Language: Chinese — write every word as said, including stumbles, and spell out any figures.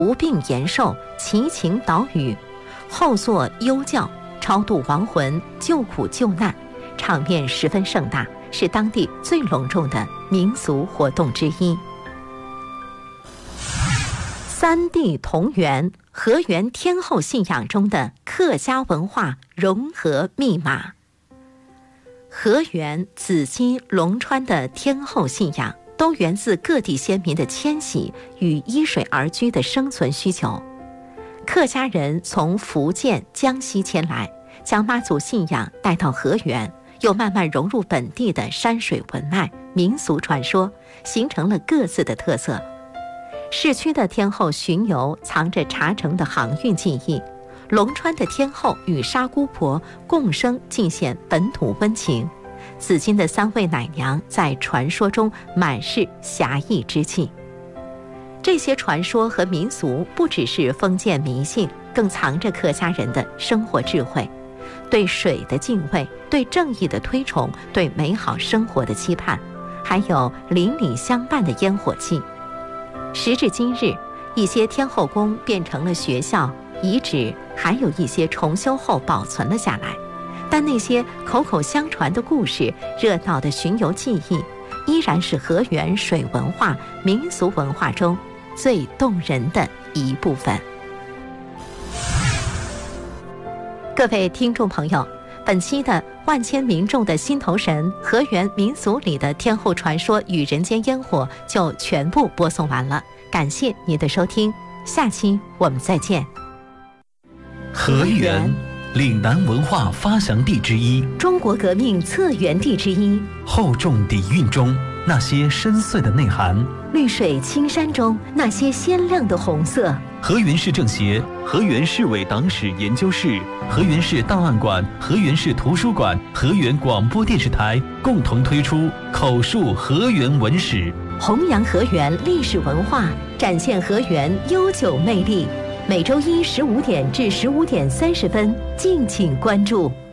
无病延寿，奇情岛屿，后作幽教，超度亡魂，救苦救难，场面十分盛大，是当地最隆重的民俗活动之一。三地同源，河源天后信仰中的客家文化融合密码。河源、紫金、龙川的天后信仰都源自各地先民的迁徙与依水而居的生存需求。客家人从福建、江西迁来，将妈祖信仰带到河源，又慢慢融入本地的山水文脉、民俗传说，形成了各自的特色。市区的天后巡游藏着茶城的航运技艺，龙川的天后与沙姑婆共生，尽显本土温情。紫金的三位奶娘在传说中满是侠义之气。这些传说和民俗不只是封建迷信，更藏着客家人的生活智慧，对水的敬畏，对正义的推崇，对美好生活的期盼，还有邻里相伴的烟火气。时至今日，一些天后宫变成了学校、遗址，还有一些重修后保存了下来。但那些口口相传的故事、热闹的巡游记忆，依然是河源水文化、民俗文化中最动人的一部分。各位听众朋友，本期的万千民众的心头神河源民俗里的天后传说与人间烟火就全部播送完了，感谢您的收听，下期我们再见。 河源，岭南文化发祥地之一， 中国革命策源地之一， 厚重底蕴中那些深邃的内涵， 绿水青山中那些鲜亮的红色。 河源市政协、河源市委党史研究室、河源市档案馆、河源市图书馆、河源广播电视台共同推出口述河源文史， 弘扬河源历史文化，展现河源悠久魅力。每周一十五点至十五点三十分，敬请关注。